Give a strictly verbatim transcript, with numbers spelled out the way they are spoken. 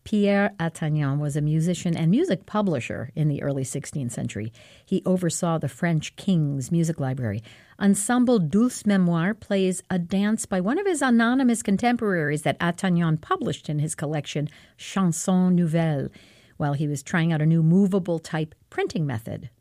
Pierre Attagnan was a musician and music publisher in the early sixteenth century. He oversaw the French king's music library. Ensemble Dulce Mémoire plays a dance by one of his anonymous contemporaries that Attagnan published in his collection Chansons Nouvelles while he was trying out a new movable type printing method.